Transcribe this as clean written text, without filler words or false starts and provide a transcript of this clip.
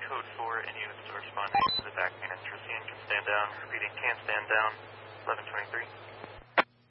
code 4 and units responding to the back main entry scene can stand down. Repeating, can stand down. 1123.